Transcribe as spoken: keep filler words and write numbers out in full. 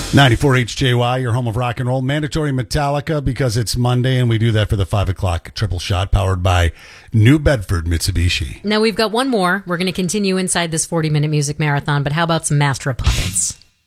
ninety-four H J Y, your home of rock and roll. Mandatory Metallica because it's Monday, and we do that for the five o'clock triple shot powered by New Bedford Mitsubishi. Now we've got one more. We're going to continue inside this forty-minute music marathon, but how about some Master of Puppets?